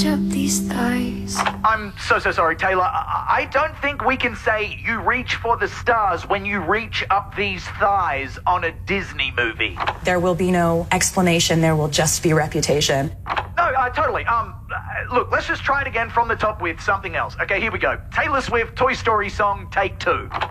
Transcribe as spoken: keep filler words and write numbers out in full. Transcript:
up these thighs. I'm so, so sorry, Taylor. I, I don't think we can say you reach for the stars when you reach up these thighs on a Disney movie. There will be no explanation. There will just be reputation. No, uh, totally. Um, uh, look, let's just try it again from the top with something else. Okay, here we go. Taylor Swift, Toy Story song, take two.